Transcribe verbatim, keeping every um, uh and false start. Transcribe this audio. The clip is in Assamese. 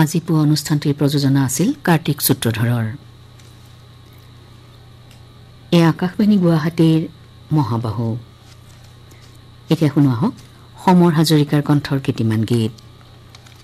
আজি পুৱা অনুষ্ঠানটিৰ প্ৰযোজনা আছিল কাৰ্তিক সূত্ৰধৰৰ। এই আকাশবাণী গুৱাহাটীৰ মহাবাহু। এতিয়া শুনো আহক সমৰ হাজৰিকাৰ কণ্ঠৰ কেইটিমান গীত।